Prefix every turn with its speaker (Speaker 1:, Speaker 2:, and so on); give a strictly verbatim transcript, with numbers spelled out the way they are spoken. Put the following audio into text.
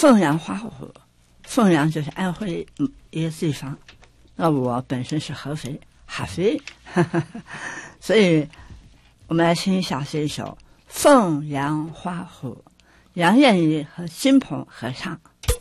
Speaker 1: 凤阳花湖，凤阳就是安徽一个地方，那我本身是合肥合肥，所以我们来欣赏这一首《凤阳花湖》，杨燕仪和金鹏合唱。